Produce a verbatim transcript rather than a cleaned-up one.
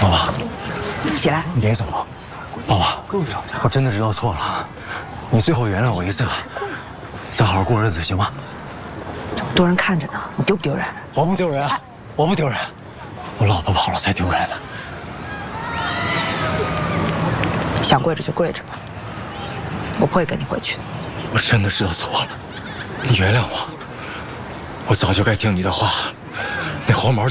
老婆， 起来， 你别走，老婆，我真的知道错了，你最后原谅我一次，咱好好过日子行吗？ 这么多人看着呢，你丢不丢人？ 我不丢人，我不丢人，我老婆跑了才丢人呢。 想跪着就跪着吧，我不会跟你回去的。 我真的知道错了，你原谅我，我早就该听你的话，那黄毛。